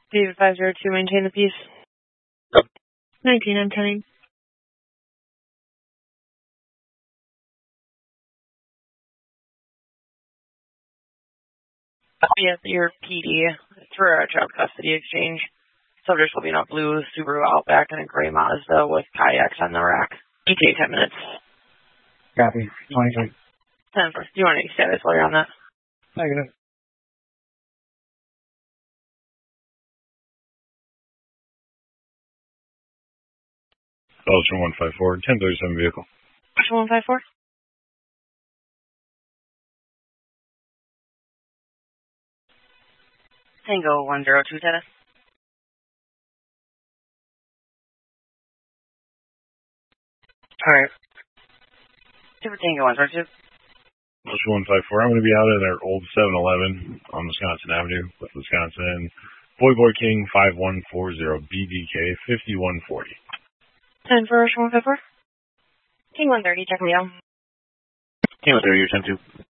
David 502, maintain the peace. 19, I'm 10. Yes, your PD. It's for a child custody exchange. Subject will be in a blue Subaru Outback and a gray Mazda with kayaks on the rack. ETA 10 minutes. Copy. 23. 10 first. Do you want any status while you're on that? Negative. Belgium 154, 1037 vehicle. Belgium 154? Tango 102, status. Alright. Super Tango 102. Belgium 154, I'm going to be out at our old 7-Eleven on Wisconsin Avenue with Wisconsin. Boy King 5140 BDK 5140. 10 for 154. King 130, check me out. King 130, you're 10-2.